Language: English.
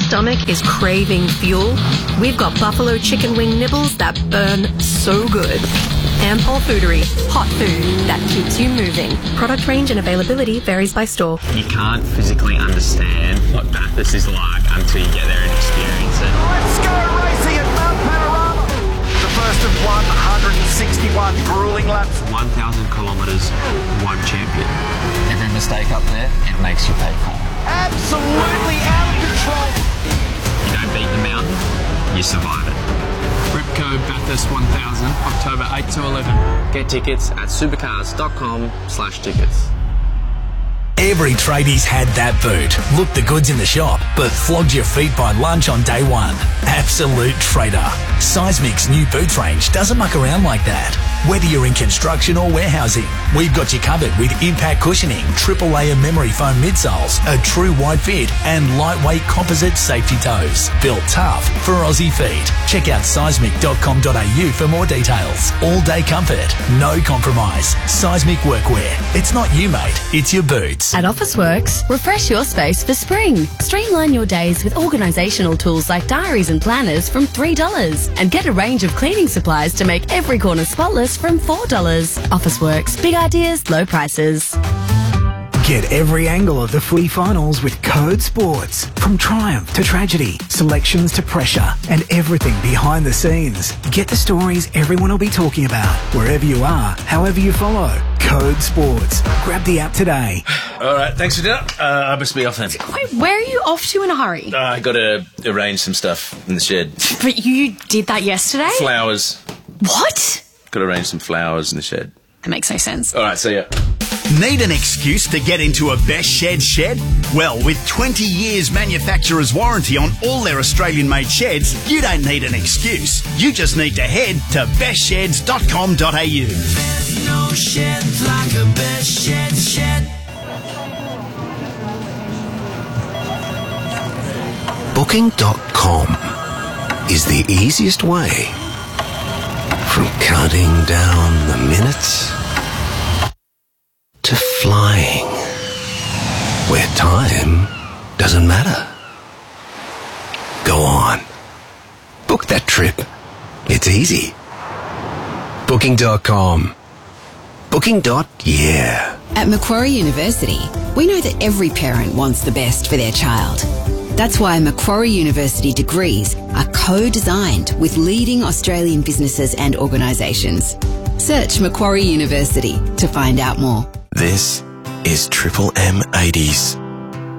stomach is craving fuel, we've got buffalo chicken wing nibbles that burn so good. Ampol Foodery, hot food that keeps you moving. Product range and availability varies by store. You can't physically understand what Bathurst is like until you get there and experience it. Let's go racing at Mount Panorama. The first of 161 grueling laps. 1,000 kilometres, one champion. Every mistake up there, it makes you pay for. Absolutely out of control. You don't beat the mountain, you survive it. Ripco Bathurst 1000, October 8 to 11. Get tickets at supercars.com/tickets. Every tradie's had that boot. Looked the goods in the shop, but flogged your feet by lunch on day one. Absolute trader. Seismic's new boot range doesn't muck around like that. Whether you're in construction or warehousing, we've got you covered with impact cushioning, triple layer memory foam midsoles, a true wide fit, and lightweight composite safety toes. Built tough for Aussie feet. Check out seismic.com.au for more details. All day comfort, no compromise. Seismic workwear. It's not you, mate. It's your boots. At Officeworks, refresh your space for spring. Streamline your days with organisational tools like diaries and planners from $3 and get a range of cleaning supplies to make every corner spotless from $4. Officeworks, big ideas, low prices. Get every angle of the footy finals with Code Sports. From triumph to tragedy, selections to pressure, and everything behind the scenes. Get the stories everyone will be talking about, wherever you are, however you follow. Code Sports. Grab the app today. All right, thanks for dinner. I must be off then. Wait, where are you off to in a hurry? I got to arrange some stuff in the shed. But you did that yesterday? Flowers. What? Got to arrange some flowers in the shed. That makes no sense. All right, see ya. Need an excuse to get into a Best shed? Well, with 20 years manufacturer's warranty on all their Australian-made sheds, you don't need an excuse. You just need to head to bestsheds.com.au. There's no shed like a Best shed. Booking.com is the easiest way from counting down the minutes to flying, where time doesn't matter. Go on. Book that trip. It's easy. Booking.com. Booking.yeah. At Macquarie University, we know that every parent wants the best for their child. That's why Macquarie University degrees are co-designed with leading Australian businesses and organisations. Search Macquarie University to find out more. This is Triple M 80s.